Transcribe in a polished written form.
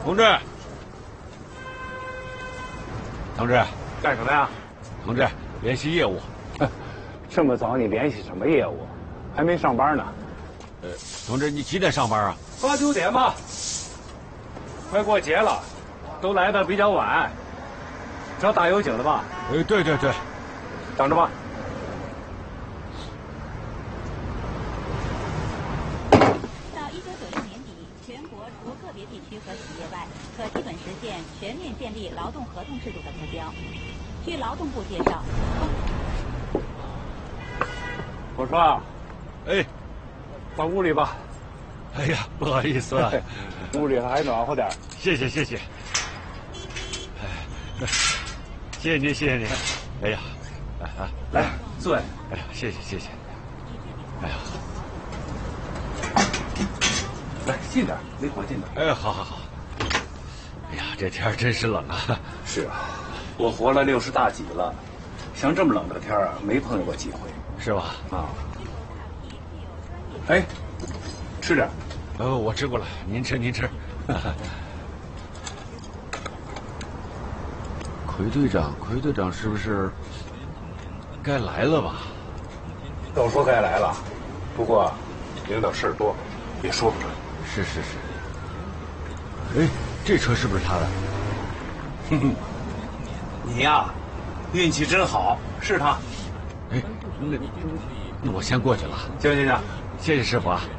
同志， 干什么呀？ 同志，联系业务。 这么早你联系什么业务？还没上班呢。 同志，你几点上班啊 8、9点吧。快过节了，都来的比较晚。找打油井的吧？ 对， 等着吧。 到1996年底，全国除个别地区和企业外，可基本实现全面建立劳动合同制度的目标。据劳动部介绍， 我说啊， 哎， 到屋里吧。 哎呀，不好意思啊， 屋里还暖和点。 谢谢。谢谢您。哎呀， 来坐下。 哎呀，谢谢。哎呀， 来近点，离火近点。 哎，好。哎呀，这天真是冷啊。 是啊，我活了60大几了，像这么冷的天啊，没碰见过几回。 是吧？ 啊。哎，吃点。 我吃过了，您吃。奎队长是不是该来了吧？ 都说该来了，不过领导事儿多，也说不准。 是。哎，这车是不是他的？ 你呀，运气真好，是他。 哎，那我先过去了。 行， 谢谢师傅啊。